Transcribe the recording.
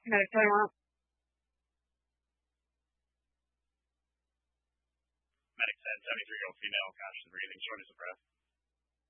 Medic 10-1. Medic 10, 73-year-old female, conscious and breathing, shortness of breath.